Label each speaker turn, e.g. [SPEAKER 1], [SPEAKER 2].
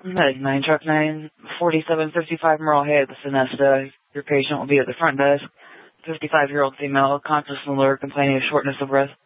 [SPEAKER 1] Med 9 Truck 9, 4755 Merle Hay at the Sonesta. Your patient will be at the front desk. 55-year-old female, conscious and alert, complaining of shortness of breath.